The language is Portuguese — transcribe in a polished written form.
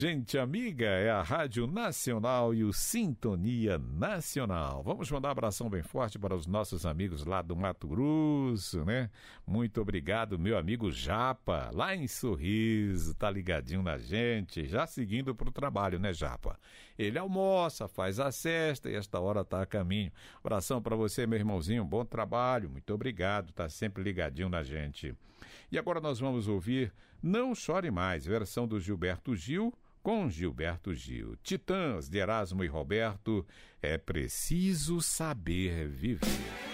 Gente amiga, é a Rádio Nacional e o Sintonia Nacional. Vamos mandar um abração bem forte para os nossos amigos lá do Mato Grosso, né? Muito obrigado, meu amigo Japa, lá em Sorriso, tá ligadinho na gente, já seguindo pro trabalho, né, Japa? Ele almoça, faz a cesta e esta hora tá a caminho. Abração para você, meu irmãozinho, bom trabalho, muito obrigado, tá sempre ligadinho na gente. E agora nós vamos ouvir Não Chore Mais, versão do Gilberto Gil, com Gilberto Gil. Titãs de Erasmo e Roberto, é preciso saber viver.